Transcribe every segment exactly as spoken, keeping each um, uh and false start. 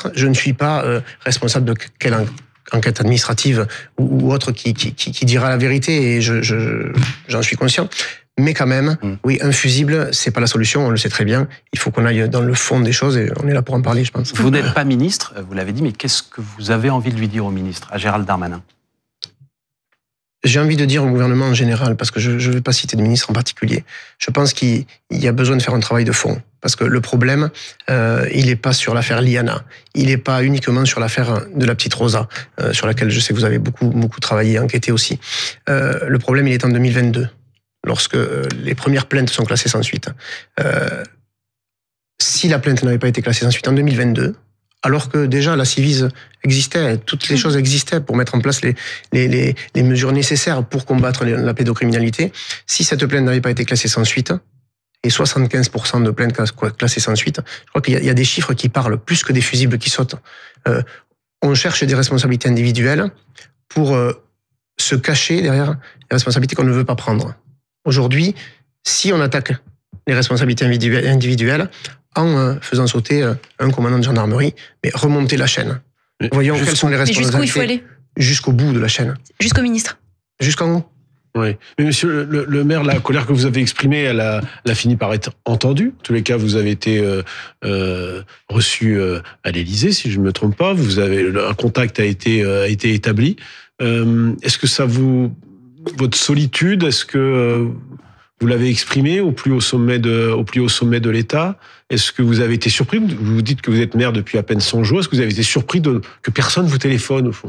ministre, je ne suis pas euh, responsable de quelle enquête administrative ou, ou autre qui, qui, qui, qui dira la vérité, et je, je, j'en suis conscient. Mais quand même, mmh. oui, un fusible, c'est pas la solution, on le sait très bien. Il faut qu'on aille dans le fond des choses et on est là pour en parler, je pense. Vous n'êtes pas ministre, vous l'avez dit, mais qu'est-ce que vous avez envie de lui dire au ministre, à Gérald Darmanin ? J'ai envie de dire au gouvernement en général, parce que je ne vais pas citer de ministre en particulier. Je pense qu'il y a besoin de faire un travail de fond. Parce que le problème, euh, il n'est pas sur l'affaire Liana. Il n'est pas uniquement sur l'affaire de la petite Rosa, euh, sur laquelle je sais que vous avez beaucoup, beaucoup travaillé, enquêté aussi. Euh, le problème, il est en deux mille vingt-deux. Lorsque les premières plaintes sont classées sans suite. Euh, si la plainte n'avait pas été classée sans suite en deux mille vingt-deux, alors que déjà la Ciivise existait, toutes les choses existaient pour mettre en place les, les, les, les mesures nécessaires pour combattre la pédocriminalité, si cette plainte n'avait pas été classée sans suite, et soixante-quinze pour cent de plaintes classées sans suite, je crois qu'il y a, il y a des chiffres qui parlent plus que des fusibles qui sautent. Euh, on cherche des responsabilités individuelles pour euh, se cacher derrière les responsabilités qu'on ne veut pas prendre. Aujourd'hui, si on attaque les responsabilités individuelles en faisant sauter un commandant de gendarmerie, mais remonter la chaîne. Mais voyons quelles sont les responsabilités. Mais jusqu'où il faut aller ? Jusqu'au bout de la chaîne. Jusqu'au ministre. Jusqu'en haut. Oui, mais monsieur le, le maire, la colère que vous avez exprimée, elle a, elle a fini par être entendue. En tous les cas, vous avez été euh, euh, reçu euh, à l'Élysée, si je ne me trompe pas. Vous avez un contact a été euh, a été établi. Euh, est-ce que ça vous votre solitude, est-ce que euh, vous l'avez exprimé au plus haut sommet de, au plus haut sommet de l'État ? Est-ce que vous avez été surpris ? Vous vous dites que vous êtes maire depuis à peine cent jours. Est-ce que vous avez été surpris de, que personne vous téléphone, au fond ?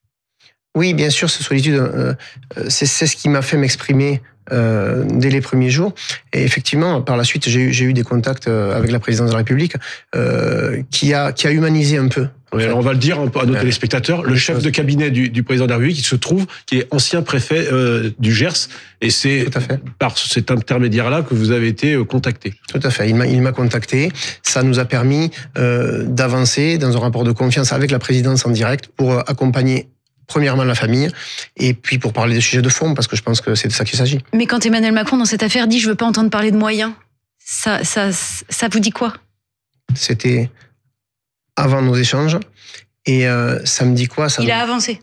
Oui, bien sûr, cette solitude, euh, c'est, c'est ce qui m'a fait m'exprimer euh, dès les premiers jours. Et effectivement, par la suite, j'ai eu, j'ai eu des contacts avec la présidence de la République euh, qui a, qui a humanisé un peu. Oui, alors on va le dire à nos ouais. téléspectateurs, le chef de cabinet du, du président de la République, il se trouve, qui est ancien préfet euh, du Gers, et c'est par cet intermédiaire-là que vous avez été contacté. Tout à fait, il m'a, il m'a contacté. Ça nous a permis euh, d'avancer dans un rapport de confiance avec la présidence en direct pour accompagner premièrement la famille, et puis pour parler des sujets de fond, parce que je pense que c'est de ça qu'il s'agit. Mais quand Emmanuel Macron, dans cette affaire, dit « je veux pas entendre parler de moyens », ça, ça, ça vous dit quoi ? C'était avant nos échanges, et euh, ça me dit quoi ça Il me... a avancé.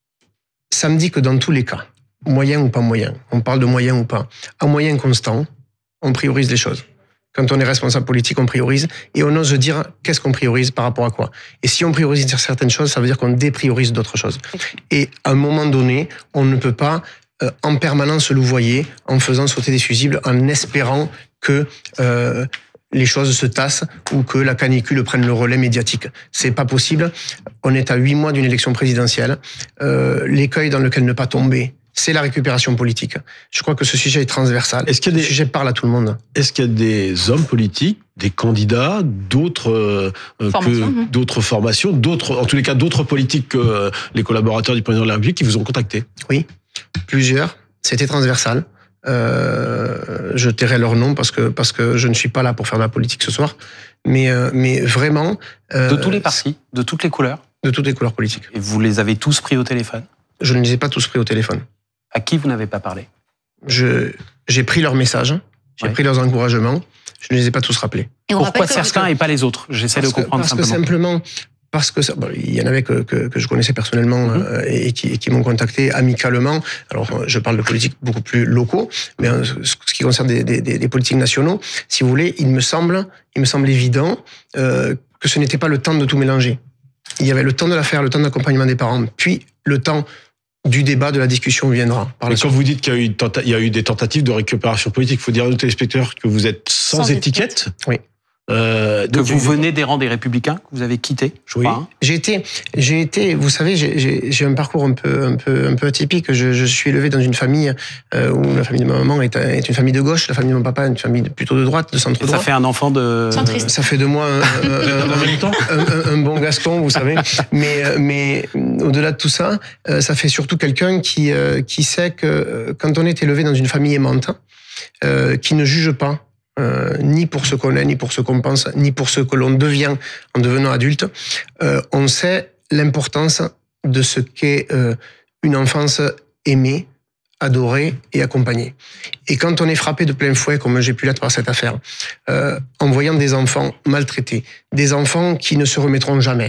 Ça me dit que dans tous les cas, moyen ou pas moyen, on parle de moyen ou pas, à moyen constant, on priorise les choses. Quand on est responsable politique, on priorise et on ose dire qu'est-ce qu'on priorise par rapport à quoi. Et si on priorise certaines choses, ça veut dire qu'on dépriorise d'autres choses. Et à un moment donné, on ne peut pas euh, en permanence se louvoyer en faisant sauter des fusibles, en espérant que euh, les choses se tassent ou que la canicule prenne le relais médiatique. C'est pas possible. On est à huit mois d'une élection présidentielle. Euh, l'écueil dans lequel ne pas tomber, c'est la récupération politique. Je crois que ce sujet est transversal. Est-ce qu'il y a des... Ce sujet parle à tout le monde. Est-ce qu'il y a des hommes politiques, des candidats, d'autres, euh, Formation, que, d'autres formations, d'autres, en tous les cas d'autres politiques que euh, les collaborateurs du président de la République qui vous ont contacté ? Oui, plusieurs. C'était transversal. Euh, je tairai leur nom parce que parce que je ne suis pas là pour faire de la politique ce soir. Mais euh, mais vraiment. Euh, de tous les partis, de toutes les couleurs. De toutes les couleurs politiques. Et vous les avez tous pris au téléphone ? Je ne les ai pas tous pris au téléphone. À qui vous n'avez pas parlé ? Je, j'ai pris leurs messages, j'ai oui. pris leurs encouragements, je ne les ai pas tous rappelés. Et Pourquoi certains et pas les autres ? J'essaie de comprendre parce simplement. Que simplement, parce que ça, bon, il y en avait que, que, que je connaissais personnellement mm-hmm. euh, et, qui, et qui m'ont contacté amicalement. Alors, je parle de politiques beaucoup plus locaux, mais en ce qui concerne des, des, des politiques nationaux, si vous voulez, il me semble, il me semble évident euh, que ce n'était pas le temps de tout mélanger. Il y avait le temps de l'affaire, le temps d'accompagnement des parents, puis le temps du débat, de la discussion viendra. Par Mais quand vous dites qu'il y a, eu tenta- il y a eu des tentatives de récupération politique, il faut dire à nos téléspectateurs que vous êtes sans, sans étiquette. étiquette. Oui. Euh, que vous venez des rangs des Républicains, que vous avez quitté, je oui. crois. Hein. J'ai été, j'ai été, vous savez, j'ai, j'ai, j'ai un parcours un peu, un peu, un peu atypique. Je, je suis élevé dans une famille euh, où la famille de ma maman est, est une famille de gauche, la famille de mon papa est une famille plutôt de droite, de centre droit. Ça fait un enfant de centriste. Ça fait de moi un, un, un, un, un bon Gaston, vous savez. Mais, mais au-delà de tout ça, ça fait surtout quelqu'un qui, qui sait que quand on est élevé dans une famille aimante, euh, qui ne juge pas. Euh, ni pour ce qu'on est, ni pour ce qu'on pense, ni pour ce que l'on devient en devenant adulte, euh, on sait l'importance de ce qu'est euh, une enfance aimée, adorée et accompagnée. Et quand on est frappé de plein fouet, comme j'ai pu l'être par cette affaire, euh, en voyant des enfants maltraités, des enfants qui ne se remettront jamais,